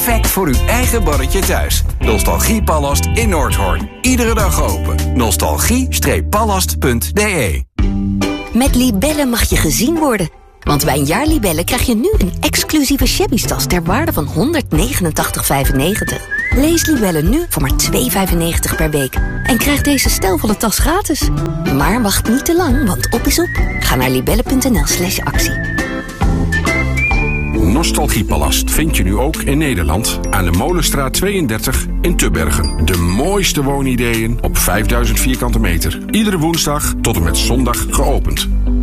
Perfect voor uw eigen barretje thuis. Nostalgiepalast in Noordhoorn. Iedere dag open. Nostalgie-palast.de. Met Libellen mag je gezien worden. Want bij een jaar Libellen krijg je nu een exclusieve shabby-tas ter waarde van €189,95. Lees Libellen nu voor maar €2,95 per week. En krijg deze stijlvolle tas gratis. Maar wacht niet te lang, want op is op. Ga naar libellen.nl/actie. Nostalgiepalast vind je nu ook in Nederland aan de Molenstraat 32 in Tubbergen. De mooiste woonideeën op 5000 vierkante meter. Iedere woensdag tot en met zondag geopend.